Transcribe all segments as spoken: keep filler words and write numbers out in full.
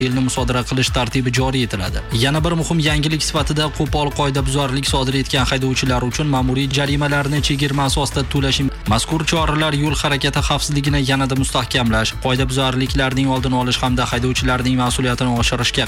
yilni musodara qilish tartibi joriy etiladi. Yana bir muhim yangilik sifatida qo'pol qoidabuzarlik sodir etgan haydovchilar uchun ma'muriy jarimalarni chegirma asosida to'lash. Mazkur choralar yo'l harakati xavfsizligini yanada mustahkamlash, qoidabuzarliklarning oldini olish hamda haydovchilarning mas'uliyatini oshirishga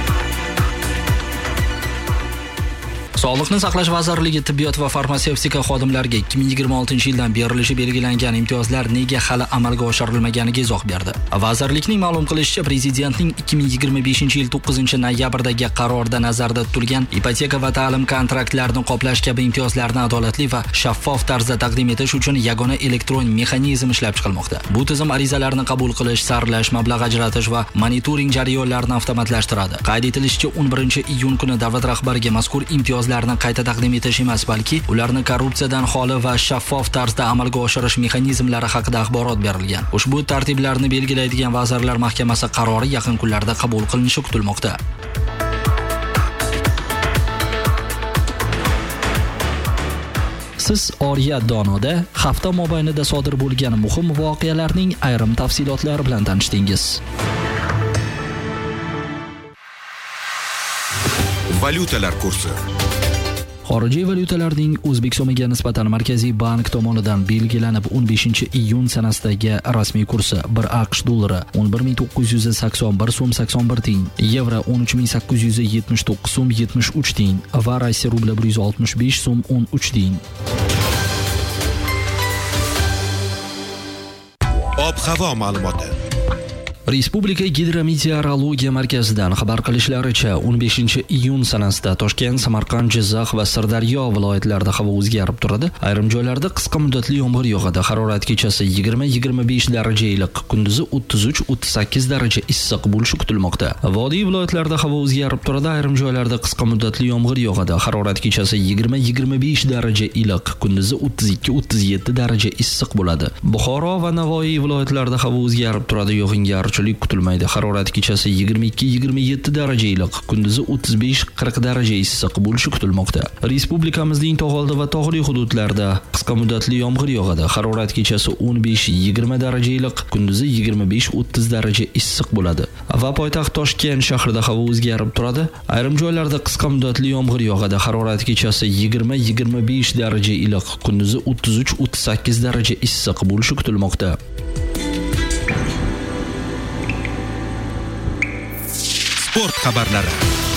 Sog'liqni saqlash vazirligi tibbiyot va farmatsevtika xodimlariga ikki ming yigirma oltinchi yildan berilishi belgilangan imtiyozlar nega hali amalga oshirilmaganiga izoh berdi. Vazirlikning ma'lum qilishicha, prezidentning ikki ming yigirma beshinchi yil to'qqizinchi noyabrdagi qarorida nazarda tutilgan ipoteka va ta'lim kontraktlarini qoplash kabi imtiyozlarni adolatli va shaffof tarzda taqdim etish uchun yagona elektron mexanizm ishlab chiqilmoqda. Bu tizim arizalarni qabul qilish, saralash, mablag' ajratish va monitoring jarayonlarini avtomatlashtiradi. Qayd etilishicha, o'n birinchi iyun kuni davlat rahbariga mazkur imtiyozlar qayta taqdim etish emas, balki ularni korrupsiyadan xoli va shaffof tarzda amalga oshirish mexanizmlari haqida axborot berilgan. Ushbu tartiblarni belgilaydigan Vazirlar Mahkamasi qarori yaqin kunlarda qabul qilinishi kutilmoqda. Siz Oriyat Donoda hafta mobaynida sodir bo'lgan muhim voqealarning ayrim tafsilotlari bilan tanishdingiz. Valyutalar kursi. Xorijiy valyutalarning O'zbek so'miga nisbatan Markaziy bank tomonidan belgilanib o'n beshinchi iyun sanasidagi rasmiy kursi: bir AQSh dollari o'n bir ming to'qqiz yuz sakson bir so'm sakson bir tiyin, yevro o'n uch ming sakkiz yuz yetmish to'qqiz so'm yetmish uch tiyin va Rossiya rubli bir yuz oltmish besh so'm o'n uch tiyin. Ob-havo ma'lumoti. Respublika Gidrometeorologiya markazidan xabar qilishlaricha, o'n beshinchi iyun sanasida Toshkent, Samarqand, Jizzax va Sirdaryo viloyatlarida havo o'zgarib turadi. Ayrim joylarda qisqa muddatli yomg'ir yog'adi. Harorat kechasi yigirma yigirma besh daraja iliq, kunduzi o'ttiz uch o'ttiz sakkiz daraja issiq bo'lishi kutilmoqda. Vodiy viloyatlarida havo o'zgarib turadi. Ayrim joylarda qisqa muddatli yomg'ir yog'adi. Harorat kechasi yigirma yigirma besh daraja iliq, kunduzi o'ttiz ikki o'ttiz yetti daraja issiq bo'ladi. Buxoro va Navoiy viloyatlarida havo o'zgarib turadi. Yog'ingarchilik kutilmaydi. Harorat kechasi yigirma ikki yigirma yetti daraja iliq, kunduzi o'ttiz besh qirq daraja issiq bo'lishi kutilmoqda. Respublikamizning tog'oldi va tog'li hududlarida qisqa muddatli yomg'ir yog'adi. Harorat kechasi o'n besh yigirma daraja iliq, kunduzi yigirma besh o'ttiz daraja issiq bo'ladi. Va poytaxt Toshkent shahrida havo o'zgarib turadi. Ayrim joylarda qisqa muddatli yomg'ir yog'adi. Harorat kechasi yigirma yigirma besh daraja iliq, kunduzi o'ttiz uch o'ttiz sakkiz daraja issiq bo'lishi kutilmoqda. Sport xabarlari.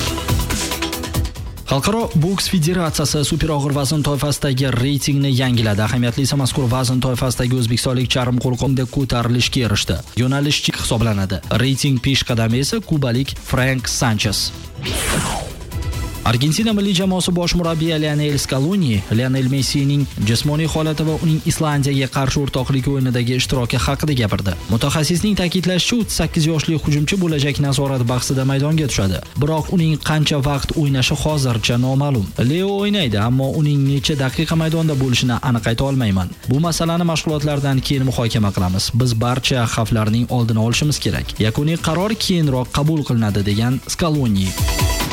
Xalqaro boks federatsiyasi super og'ir vazn toifasidagi reytingni yangiladi. Ahamiyatli esa mazkur vazn toifasidagi o'zbekistonlik Charim Qo'lqonda ko'tarilishga erishdi. Yo'nalishchi hisoblanadi. Reyting peshqadami esa kubalik Frank Sanchez. Argentina milliy jamoasi bosh murabbiyi Lionel Scaloni Lionel Messining jismoniy holati va uning Islandiyaga qarshi o'rtoqlik o'yinidagi ishtiroki haqida gapirdi. Mutaxassisning ta'kidlashicha, o'ttiz sakkiz yoshli hujumchi bo'lajak nazorat bahsida maydonga tushadi. Biroq uning qancha vaqt o'ynashi hozircha noma'lum. Leo o'ynaydi, ammo uning necha daqiqa maydonda bo'lishini aniq ayta olmayman. Bu masalani mashg'ulotlardan keyin muhokama qilamiz. Biz barcha xavflarning oldini olishimiz kerak. Yakuniy qaror keyinroq qabul qilinadi, degan Scaloni.